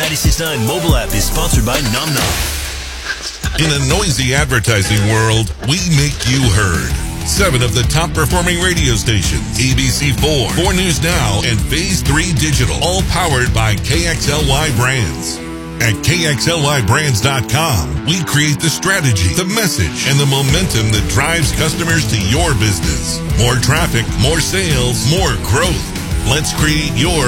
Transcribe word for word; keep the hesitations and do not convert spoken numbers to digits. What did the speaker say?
ninety-six point nine mobile app is sponsored by Nom Nom. In a noisy advertising world, we make you heard. Seven of the top performing radio stations, A B C four, four News Now, and Phase three Digital, all powered by K X L Y Brands. At K X L Y brands dot com, we create the strategy, the message, and the momentum that drives customers to your business. More traffic, more sales, more growth. Let's create your